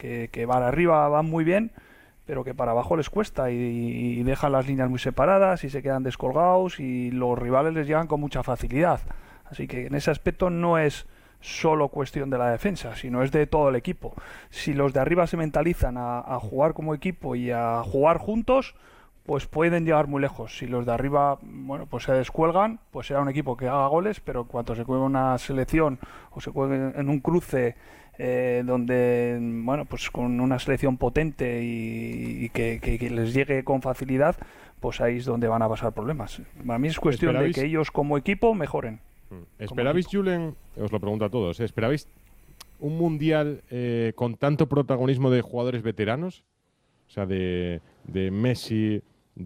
que para arriba van muy bien, pero que para abajo les cuesta y dejan las líneas muy separadas y se quedan descolgados y los rivales les llegan con mucha facilidad. Así que en ese aspecto no es solo cuestión de la defensa, sino es de todo el equipo. Si los de arriba se mentalizan a jugar como equipo y a jugar juntos, pues pueden llegar muy lejos. Si los de arriba, bueno, pues se descuelgan, pues será un equipo que haga goles, pero en cuanto se juegue una selección o se juegue en un cruce donde, bueno, pues con una selección potente y que les llegue con facilidad, pues ahí es donde van a pasar problemas. Para mí es cuestión de que ellos como equipo mejoren. ¿Esperabais, Julen, os lo pregunto a todos, ¿esperabais un mundial con tanto protagonismo de jugadores veteranos? O sea, de Messi,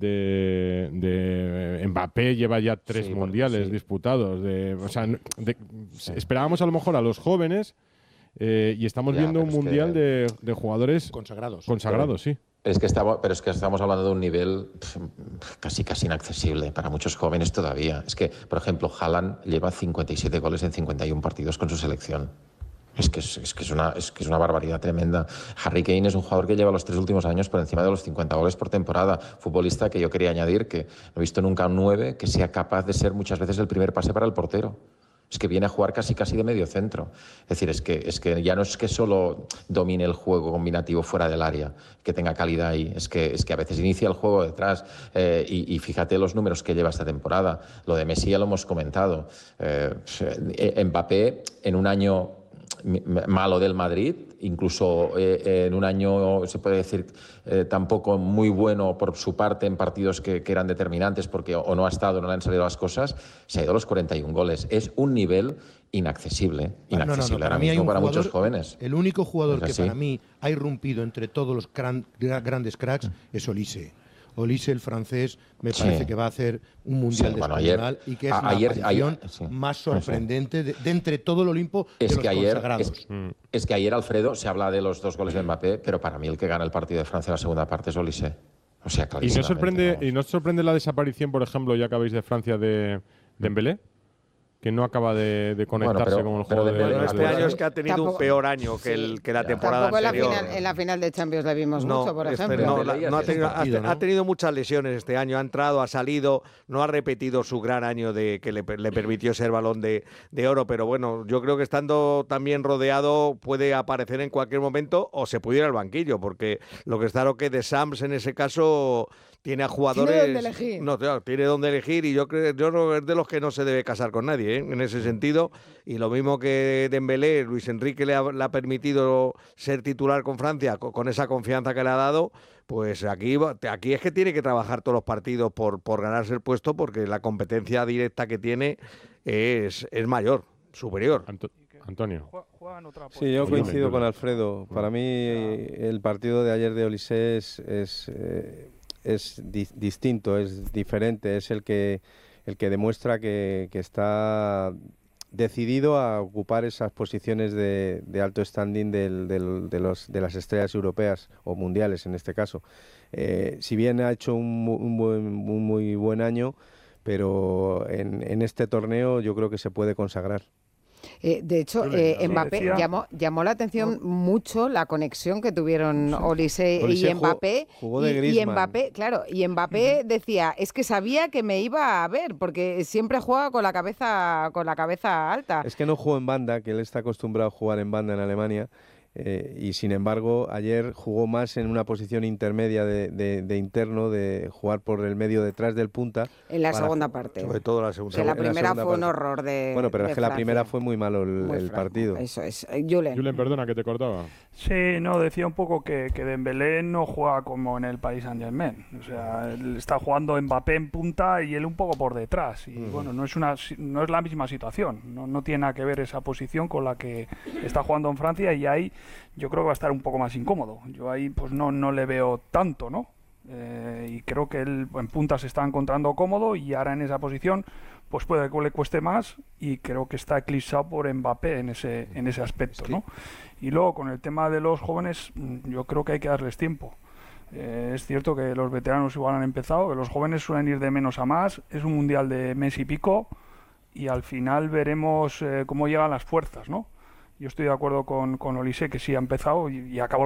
de Mbappé, lleva ya 3 mundiales disputados. Esperábamos a lo mejor a los jóvenes y estamos viendo un mundial de jugadores consagrados. Sí. Pero es que estamos hablando de un nivel casi inaccesible para muchos jóvenes todavía. Es que, por ejemplo, Haaland lleva 57 goles en 51 partidos con su selección. Es que es una barbaridad tremenda. Harry Kane es un jugador que lleva los 3 últimos años por encima de los 50 goles por temporada. Futbolista que yo quería añadir que no he visto nunca un 9 que sea capaz de ser muchas veces el primer pase para el portero. Es que viene a jugar casi de medio centro. Es decir, es que ya no es que solo domine el juego combinativo fuera del área, que tenga calidad ahí. Es que a veces inicia el juego detrás. Y fíjate los números que lleva esta temporada. Lo de Messi ya lo hemos comentado. Mbappé en un año malo del Madrid, incluso en un año se puede decir tampoco muy bueno por su parte en partidos que eran determinantes porque o no ha estado o no le han salido las cosas, se ha ido a los 41 goles. Es un nivel inaccesible ahora mismo para muchos jóvenes. El único jugador que para mí ha irrumpido entre todos los grandes cracks es Olise. Olise, el francés, me parece que va a hacer un mundial descomunal y que es la aparición más sorprendente de entre todo el Olimpo de los consagrados. Es que ayer, Alfredo, se habla de los 2 goles de Mbappé, pero para mí el que gana el partido de Francia en la segunda parte es Olise. O sea, clarísimamente. ¿Y no os sorprende la desaparición, por ejemplo, ya que habéis de Francia, de Dembélé? Que no acaba de conectarse con el juego de este año es que ha tenido un peor año que la temporada anterior. En la final de Champions le vimos mucho, por ejemplo. Ha tenido muchas lesiones este año, ha entrado, ha salido, no ha repetido su gran año que le permitió ser Balón de Oro, pero bueno, yo creo que estando también rodeado puede aparecer en cualquier momento o se puede ir al banquillo, porque lo que está claro que de Sams en ese caso tiene a jugadores. Tiene donde elegir. No, tiene donde elegir y yo creo es de los que no se debe casar con nadie, en ese sentido. Y lo mismo que Dembélé, Luis Enrique le ha permitido ser titular con Francia, con esa confianza que le ha dado. Pues aquí es que tiene que trabajar todos los partidos por ganarse el puesto, porque la competencia directa que tiene es mayor, superior. Antonio. Sí, yo coincido con Alfredo. Para mí el partido de ayer de Olise es distinto, es diferente, es el que demuestra que está decidido a ocupar esas posiciones de alto standing de las estrellas europeas o mundiales en este caso. Si bien ha hecho un muy buen año, pero en este torneo yo creo que se puede consagrar. De hecho, Mbappé llamó la atención mucho la conexión que tuvieron Olise y Mbappé. Jugó de Griezmann. Y Mbappé, claro, decía, es que sabía que me iba a ver, porque siempre juega con la cabeza alta. Es que no jugó en banda, que él está acostumbrado a jugar en banda en Alemania. Y sin embargo ayer jugó más en una posición intermedia de interno, de jugar por el medio detrás del punta. En la segunda parte. Sobre todo la segunda. Que la primera fue un horror de Bueno, pero es que la Francia. primera fue muy malo el partido. Eso es. Julen, perdona que te cortaba. Sí, no, decía un poco que Dembélé no juega como en el Paris Saint-Germain. O sea, él está jugando Mbappé en punta y él un poco por detrás. Y bueno, no es la misma situación. No tiene nada que ver esa posición con la que está jugando en Francia, y ahí yo creo que va a estar un poco más incómodo. Yo ahí pues no le veo tanto, ¿no? Y creo que él en punta se está encontrando cómodo, y ahora en esa posición pues puede que le cueste más, y creo que está eclipsado por Mbappé en ese aspecto, ¿no? Y luego con el tema de los jóvenes, yo creo que hay que darles tiempo. Es cierto que los veteranos igual han empezado, que los jóvenes suelen ir de menos a más. Es un mundial de mes y pico, y al final veremos cómo llegan las fuerzas, ¿no? Yo estoy de acuerdo con Olise, que sí ha empezado y acabó